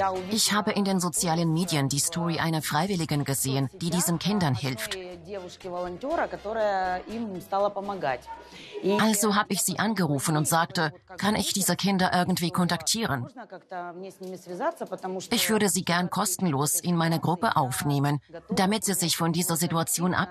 Ich habe in den sozialen Medien die Story einer Freiwilligen gesehen, die diesen Kindern hilft. Also habe ich sie angerufen und sagte, kann ich diese Kinder irgendwie kontaktieren? Ich würde sie gern kostenlos in meine Gruppe aufnehmen, damit sie sich von dieser Situation